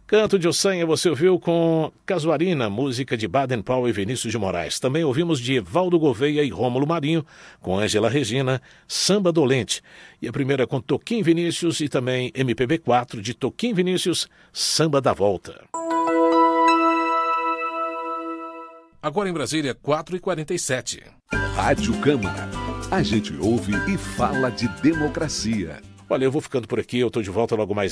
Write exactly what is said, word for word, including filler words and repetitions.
Canto de Ossanha você ouviu com Casuarina, música de Baden Powell e Vinícius de Moraes. Também ouvimos de Evaldo Gouveia e Rômulo Marinho, com Ângela Regina, Samba Dolente. E a primeira com Toquim Vinícius e também M P B quatro de Toquim Vinícius, Samba da Volta. Agora em Brasília, quatro e quarenta e sete. Rádio Câmara. A gente ouve e fala de democracia. Olha, eu vou ficando por aqui, eu estou de volta logo mais